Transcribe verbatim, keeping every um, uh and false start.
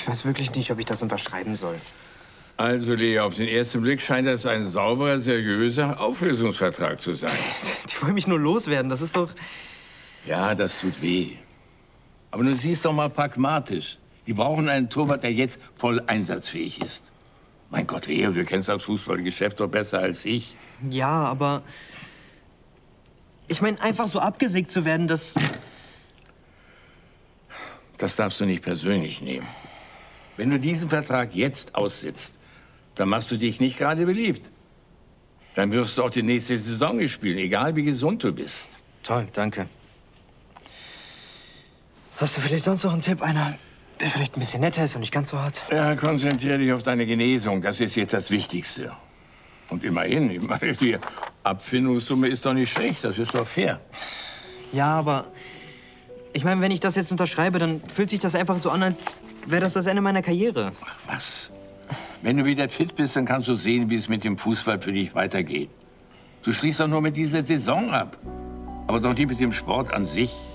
Ich weiß wirklich nicht, ob ich das unterschreiben soll. Also, Lea, auf den ersten Blick scheint das ein sauberer, seriöser Auflösungsvertrag zu sein. Die wollen mich nur loswerden, das ist doch... Ja, das tut weh. Aber du siehst doch mal pragmatisch. Die brauchen einen Torwart, der jetzt voll einsatzfähig ist. Mein Gott, Leo, du kennst das Fußballgeschäft doch besser als ich. Ja, aber... Ich meine, einfach so abgesägt zu werden, das... Das darfst du nicht persönlich nehmen. Wenn du diesen Vertrag jetzt aussitzt, dann machst du dich nicht gerade beliebt. Dann wirst du auch die nächste Saison nicht spielen, egal wie gesund du bist. Toll, danke. Hast du vielleicht sonst noch einen Tipp? Einer, der vielleicht ein bisschen netter ist und nicht ganz so hart? Ja, konzentriere dich auf deine Genesung. Das ist jetzt das Wichtigste. Und immerhin, ich meine, die Abfindungssumme ist doch nicht schlecht. Das ist doch fair. Ja, aber... Ich meine, wenn ich das jetzt unterschreibe, dann fühlt sich das einfach so an, als wäre das das Ende meiner Karriere. Ach, was? Wenn du wieder fit bist, dann kannst du sehen, wie es mit dem Fußball für dich weitergeht. Du schließt doch nur mit dieser Saison ab. Aber doch nicht mit dem Sport an sich.